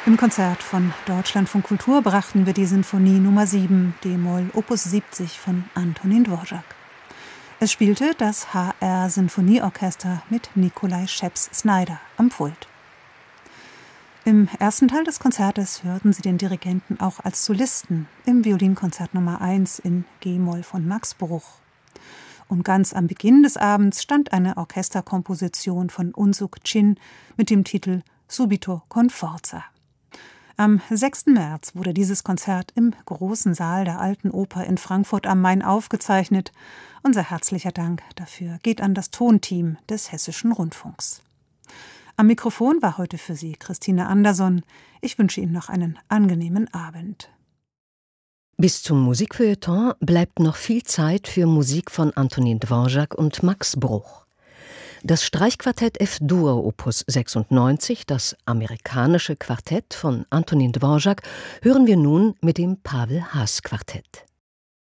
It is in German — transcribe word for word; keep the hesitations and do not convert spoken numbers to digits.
Im Konzert von Deutschlandfunk Kultur brachten wir die Sinfonie Nummer sieben, d-Moll Opus siebzig von Antonín Dvořák. Es spielte das H R-Sinfonieorchester mit Nikolai Scheps-Snyder am Pult. Im ersten Teil des Konzertes hörten Sie den Dirigenten auch als Solisten im Violinkonzert Nummer eins in G-Moll von Max Bruch. Und ganz am Beginn des Abends stand eine Orchesterkomposition von Unsuk Chin mit dem Titel Subito con forza. Am sechsten März wurde dieses Konzert im großen Saal der Alten Oper in Frankfurt am Main aufgezeichnet. Unser herzlicher Dank dafür geht an das Tonteam des Hessischen Rundfunks. Am Mikrofon war heute für Sie Christine Anderson. Ich wünsche Ihnen noch einen angenehmen Abend. Bis zum Musikfeuilleton bleibt noch viel Zeit für Musik von Antonín Dvořák und Max Bruch. Das Streichquartett F-Dur Opus sechsundneunzig, das amerikanische Quartett von Antonín Dvořák, hören wir nun mit dem Pavel Haas Quartett.